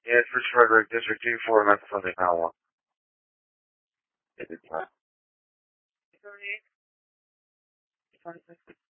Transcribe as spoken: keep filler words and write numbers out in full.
Yeah, it's Rich Frederick, District two four, Memphis, Sunday, Panel one. It is not. twenty-six.